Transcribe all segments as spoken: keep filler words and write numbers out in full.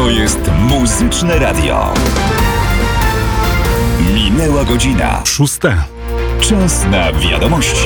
To jest Muzyczne Radio. Minęła godzina. Szósta. Czas na wiadomości.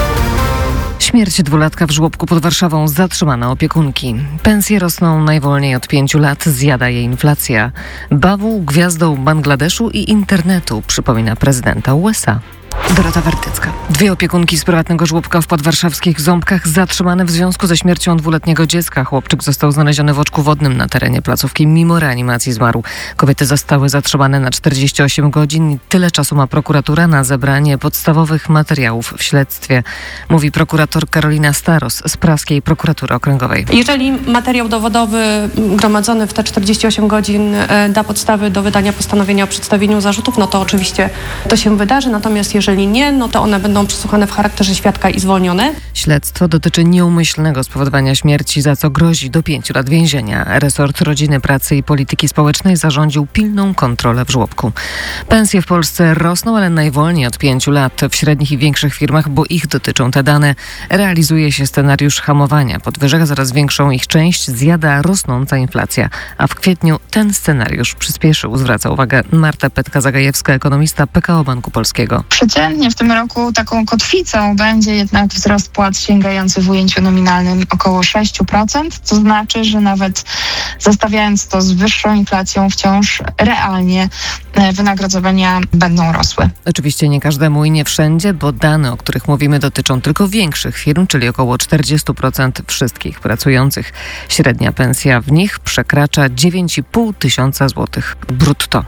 Śmierć dwulatka w żłobku pod Warszawą zatrzymana opiekunki. Pensje rosną najwolniej od pięciu lat, zjada je inflacja. Bawu gwiazdą Bangladeszu i internetu, przypomina prezydenta U S A. Dorota Wertycka. Dwie opiekunki z prywatnego żłobka w podwarszawskich Ząbkach zatrzymane w związku ze śmiercią dwuletniego dziecka. Chłopczyk został znaleziony w oczku wodnym na terenie placówki. Mimo reanimacji zmarł. Kobiety zostały zatrzymane na czterdzieści osiem godzin. Tyle czasu ma prokuratura na zebranie podstawowych materiałów w śledztwie, mówi prokurator Karolina Staros z Praskiej Prokuratury Okręgowej. Jeżeli materiał dowodowy gromadzony w te czterdzieści osiem godzin da podstawy do wydania postanowienia o przedstawieniu zarzutów, no to oczywiście to się wydarzy. Natomiast jeżeli nie, no to one będą przesłuchane w charakterze świadka i zwolnione. Śledztwo dotyczy nieumyślnego spowodowania śmierci, za co grozi do pięciu lat więzienia. Resort Rodziny, Pracy i Polityki Społecznej zarządził pilną kontrolę w żłobku. Pensje w Polsce rosną, ale najwolniej od pięciu lat. W średnich i większych firmach, bo ich dotyczą te dane, realizuje się scenariusz hamowania podwyżek. Zaraz większą ich część zjada rosnąca inflacja. A w kwietniu ten scenariusz przyspieszył, zwraca uwagę Marta Petka-Zagajewska, ekonomista P K O Banku Polskiego. Przeciętnie w tym roku taką kotwicą będzie jednak wzrost płac sięgający w ujęciu nominalnym około sześć procent. To znaczy, że nawet zestawiając to z wyższą inflacją, wciąż realnie wynagrodzenia będą rosły. Oczywiście nie każdemu i nie wszędzie, bo dane, o których mówimy, dotyczą tylko większych firm, czyli około czterdzieści procent wszystkich pracujących. Średnia pensja w nich przekracza dziewięć i pół tysiąca złotych brutto.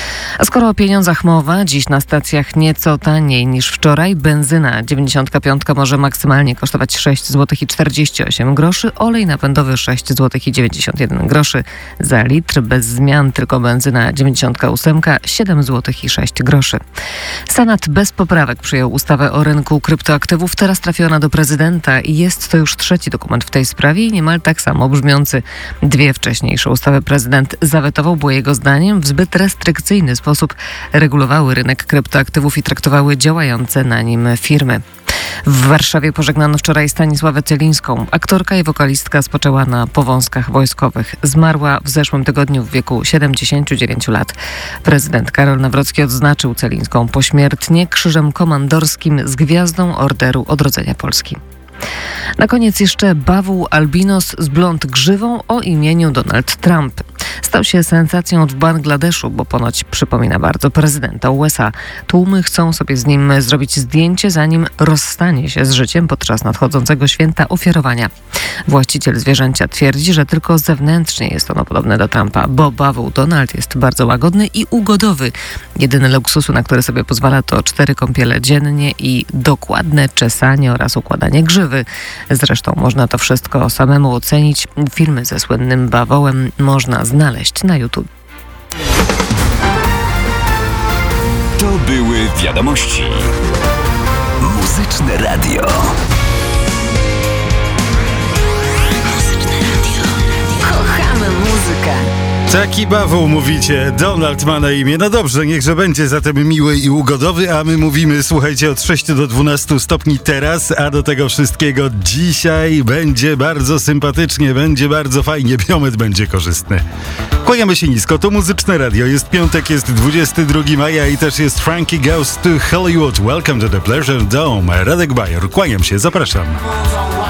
A skoro o pieniądzach mowa, dziś na stacjach nieco taniej niż wczoraj. Benzyna dziewięćdziesiąt pięć może maksymalnie kosztować sześć złotych i czterdzieści osiem groszy, olej napędowy sześć złotych i dziewięćdziesiąt jeden groszy za litr. Bez zmian tylko benzyna dziewięćdziesiąt osiem siedem złotych i sześć groszy. Senat bez poprawek przyjął ustawę o rynku kryptoaktywów. Teraz trafi ona do prezydenta i jest to już trzeci dokument w tej sprawie i niemal tak samo brzmiący. Dwie wcześniejsze ustawy prezydent zawetował, bo jego zdaniem w zbyt restrykcyjny sposób regulowały rynek kryptoaktywów i traktowały działające na nim firmy. W Warszawie pożegnano wczoraj Stanisławę Celińską. Aktorka i wokalistka spoczęła na Powązkach Wojskowych. Zmarła w zeszłym tygodniu w wieku siedemdziesięciu dziewięciu lat. Prezydent Karol Nawrocki odznaczył Celińską pośmiertnie Krzyżem Komandorskim z Gwiazdą Orderu Odrodzenia Polski. Na koniec jeszcze bawu albinos z blond grzywą o imieniu Donald Trump. Stał się sensacją w Bangladeszu, bo ponoć przypomina bardzo prezydenta U S A. Tłumy chcą sobie z nim zrobić zdjęcie, zanim rozstanie się z życiem podczas nadchodzącego święta ofiarowania. Właściciel zwierzęcia twierdzi, że tylko zewnętrznie jest ono podobne do Trumpa, bo bawu Donald jest bardzo łagodny i ugodowy. Jedyny luksusu, na który sobie pozwala, to cztery kąpiele dziennie i dokładne czesanie oraz układanie grzywy. Zresztą można to wszystko samemu ocenić. Filmy ze słynnym bawołem można znaleźć na YouTube. To były wiadomości. Muzyczne Radio. Kochamy muzykę. Taki bawu mówicie, Donald ma na imię. No dobrze, niechże będzie zatem miły i ugodowy, a my mówimy, słuchajcie, od sześciu do dwunastu stopni teraz, a do tego wszystkiego dzisiaj będzie bardzo sympatycznie, będzie bardzo fajnie, biometr będzie korzystny. Kłaniamy się nisko, to Muzyczne Radio, jest piątek, jest dwudziestego drugiego maja i też jest Frankie Goes to Hollywood. Welcome to the Pleasure Dome. Radek Bajor, kłaniam się, zapraszam.